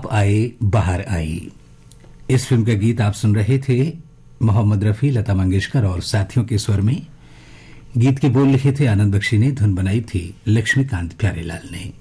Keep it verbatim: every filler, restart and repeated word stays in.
आप आए बाहर आई। इस फिल्म का गीत आप सुन रहे थे मोहम्मद रफी, लता मंगेशकर और साथियों के स्वर में। गीत के बोल लिखे थे आनंद बख्शी ने, धुन बनाई थी लक्ष्मीकांत प्यारेलाल ने।